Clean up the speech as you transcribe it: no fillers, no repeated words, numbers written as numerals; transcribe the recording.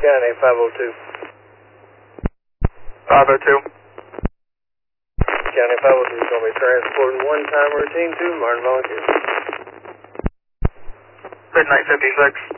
County 502. 502. County 502 is going to be transporting one-time routine to Martin Volunteer. Midnight 56.